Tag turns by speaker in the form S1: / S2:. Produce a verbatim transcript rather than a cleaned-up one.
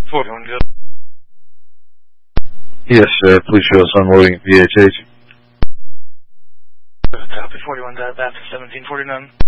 S1: forty-one, good.
S2: Yes, sir. Please show us unloading at P H H.
S1: Copy, forty-one, Baptist, seventeen forty-nine.